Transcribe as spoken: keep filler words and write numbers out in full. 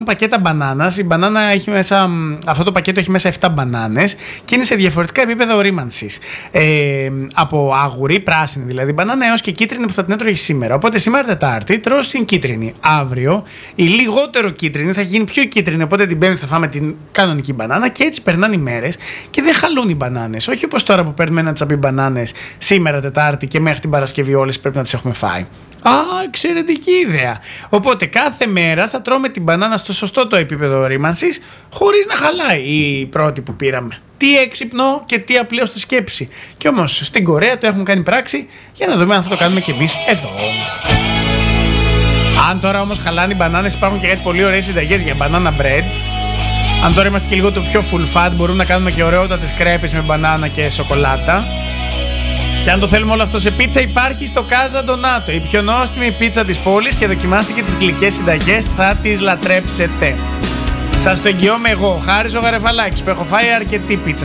Πακέτα μπανάνας. Η μπανάνα έχει μέσα, αυτό το πακέτο έχει μέσα επτά μπανάνες και είναι σε διαφορετικά επίπεδα ορίμανσης. Ε, από άγουρη, πράσινη δηλαδή μπανάνα, έως και κίτρινη που θα την έτρωγε σήμερα. Οπότε σήμερα Τετάρτη τρώω την κίτρινη. Αύριο η λιγότερο κίτρινη θα γίνει πιο κίτρινη. Οπότε την Πέμπτη θα φάμε την κανονική μπανάνα και έτσι περνάνε οι μέρες και δεν χαλούν οι μπανάνες. Όχι όπως τώρα που παίρνουμε ένα τσαπί μπανάνες σήμερα Τετάρτη και μέχρι την Παρασκευή όλες πρέπει να τις έχουμε φάει. Α, εξαιρετική ιδέα. Οπότε κάθε μέρα θα τρώμε την μπανάνα στο σωστό το επίπεδο ορίμανσης, χωρίς να χαλάει η πρώτη που πήραμε. Τι έξυπνο και τι απλό στη σκέψη. Και όμως στην Κορέα το έχουν κάνει πράξη, για να δούμε αν θα το κάνουμε κι εμείς εδώ. Αν τώρα όμως χαλάνε οι μπανάνες, υπάρχουν και κάτι πολύ ωραίες συνταγές για banana bread. Αν τώρα είμαστε και λίγο το πιο full fat, μπορούμε να κάνουμε και ωραιότατες κρέπες με μπανάνα και σοκολάτα. Και αν το θέλουμε όλο αυτό σε πίτσα, υπάρχει στο Casa Donato, η πιο νόστιμη πίτσα της πόλης, και δοκιμάστε και τις γλυκές συνταγές, θα τις λατρέψετε. Σας το εγγυώμαι εγώ, Χάρης ο Γαρεφαλάκης, που έχω φάει αρκετή πίτσα